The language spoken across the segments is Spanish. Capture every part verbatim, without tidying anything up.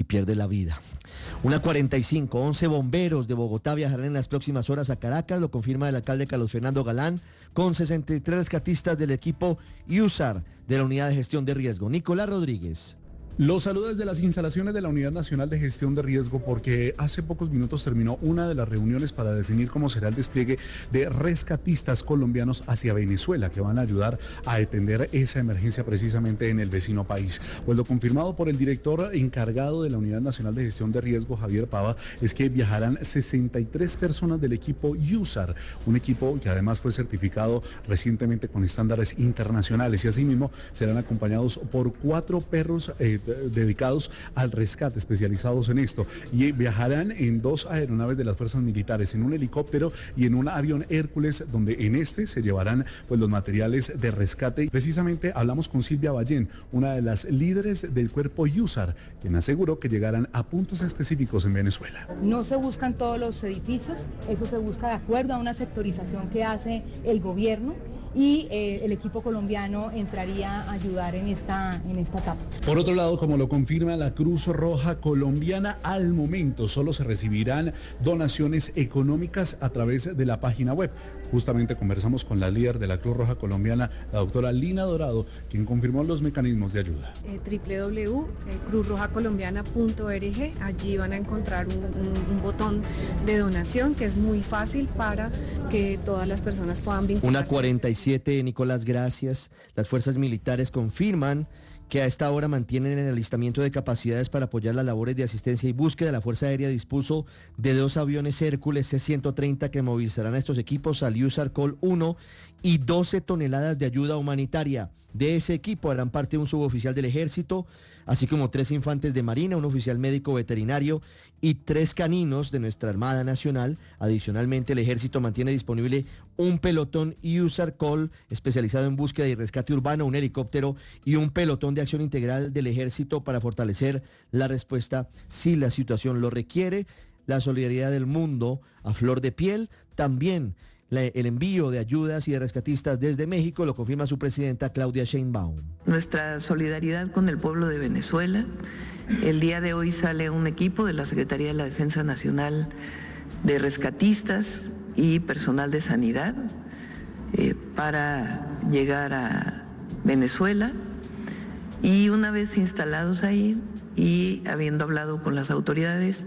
pierde la vida. Una cuarenta y cinco, once bomberos de Bogotá viajarán en las próximas horas a Caracas, lo confirma el alcalde Carlos Fernando Galán, con sesenta y tres rescatistas del equipo U S A R de la Unidad de Gestión de Riesgo. Nicolás Rodríguez. Los saludos desde las instalaciones de la Unidad Nacional de Gestión de Riesgo, porque hace pocos minutos terminó una de las reuniones para definir cómo será el despliegue de rescatistas colombianos hacia Venezuela, que van a ayudar a atender esa emergencia precisamente en el vecino país. Pues lo confirmado por el director encargado de la Unidad Nacional de Gestión de Riesgo, Javier Pava, es que viajarán sesenta y tres personas del equipo U S A R, un equipo que además fue certificado recientemente con estándares internacionales, y asimismo serán acompañados por cuatro perros eh, dedicados al rescate, especializados en esto, y viajarán en dos aeronaves de las fuerzas militares, en un helicóptero y en un avión Hércules, donde en este se llevarán pues los materiales de rescate. Precisamente hablamos con Silvia Ballén, una de las líderes del cuerpo U S A R, quien aseguró que llegarán a puntos específicos en Venezuela. No se buscan todos los edificios, eso se busca de acuerdo a una sectorización que hace el gobierno, y eh, el equipo colombiano entraría a ayudar en esta, en esta etapa. Por otro lado, como lo confirma la Cruz Roja Colombiana, al momento solo se recibirán donaciones económicas a través de la página web. Justamente conversamos con la líder de la Cruz Roja Colombiana, la doctora Lina Dorado, quien confirmó los mecanismos de ayuda. Eh, doble u doble u doble u punto cruz roja colombiana punto org, allí van a encontrar un, un, un botón de donación que es muy fácil para que todas las personas puedan vincularse. Una cuarenta y siete, Nicolás, gracias. Las fuerzas militares confirman que a esta hora mantienen el alistamiento de capacidades para apoyar las labores de asistencia y búsqueda. La Fuerza Aérea dispuso de dos aviones Hércules C ciento treinta que movilizarán a estos equipos al U S A R Col uno y doce toneladas de ayuda humanitaria. De ese equipo harán parte un suboficial del Ejército, así como tres infantes de Marina, un oficial médico veterinario y tres caninos de nuestra Armada Nacional. Adicionalmente, el Ejército mantiene disponible un pelotón U S A R Col especializado en búsqueda y rescate urbano, un helicóptero y un pelotón de acción integral del Ejército para fortalecer la respuesta si la situación lo requiere. La solidaridad del mundo a flor de piel. También la, el envío de ayudas y de rescatistas desde México, lo confirma su presidenta Claudia Sheinbaum. Nuestra solidaridad con el pueblo de Venezuela. El día de hoy sale un equipo de la Secretaría de la Defensa Nacional de rescatistas y personal de sanidad eh, para llegar a Venezuela, y una vez instalados ahí y habiendo hablado con las autoridades,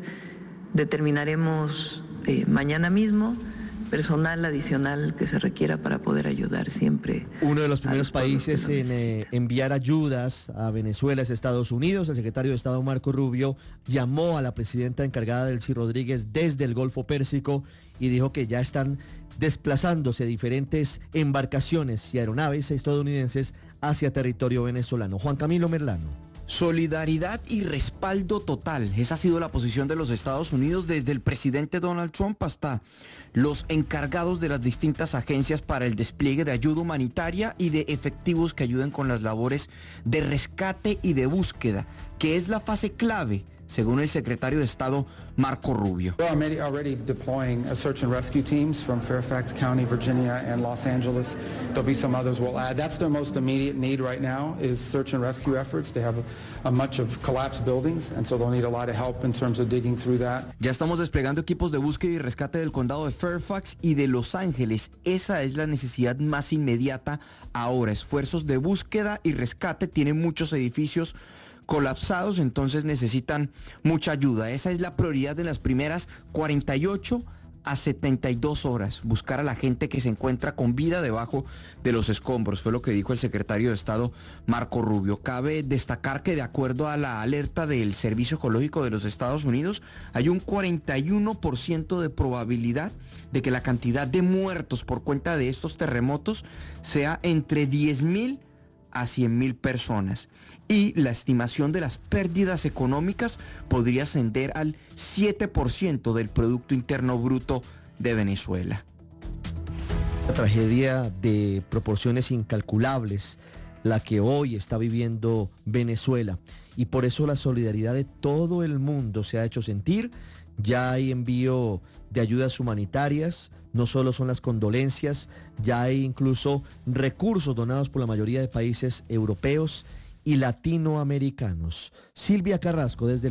determinaremos eh, mañana mismo personal adicional que se requiera para poder ayudar siempre. Uno de los primeros países en eh, enviar ayudas a Venezuela es Estados Unidos. El secretario de Estado Marco Rubio llamó a la presidenta encargada, Delcy Rodríguez, desde el Golfo Pérsico y dijo que ya están desplazándose diferentes embarcaciones y aeronaves estadounidenses hacia territorio venezolano. Juan Camilo Merlano. Solidaridad y respaldo total. Esa ha sido la posición de los Estados Unidos desde el presidente Donald Trump hasta los encargados de las distintas agencias para el despliegue de ayuda humanitaria y de efectivos que ayuden con las labores de rescate y de búsqueda, que es la fase clave, según el secretario de Estado Marco Rubio. We're already deploying a search and rescue teams from Fairfax County, Virginia, and Los Angeles. There'll be some others we'll add. That's their most immediate need right now is search and rescue efforts. They have a, a much of collapsed buildings, and so they'll need a lot of help in terms of digging through that. Ya estamos desplegando equipos de búsqueda y rescate del condado de Fairfax y de Los Ángeles. Esa es la necesidad más inmediata ahora. Esfuerzos de búsqueda y rescate tienen muchos edificios colapsados, entonces necesitan mucha ayuda. Esa es la prioridad de las primeras cuarenta y ocho a setenta y dos horas, buscar a la gente que se encuentra con vida debajo de los escombros, fue lo que dijo el secretario de Estado Marco Rubio. Cabe destacar que de acuerdo a la alerta del Servicio Geológico de los Estados Unidos, hay un cuarenta y uno por ciento de probabilidad de que la cantidad de muertos por cuenta de estos terremotos sea entre diez mil a cien mil personas, y la estimación de las pérdidas económicas podría ascender al siete por ciento del Producto Interno Bruto de Venezuela. Una tragedia de proporciones incalculables la que hoy está viviendo Venezuela, y por eso la solidaridad de todo el mundo se ha hecho sentir. Ya hay envío de ayudas humanitarias, no solo son las condolencias, ya hay incluso recursos donados por la mayoría de países europeos y latinoamericanos. Silvia Carrasco, desde el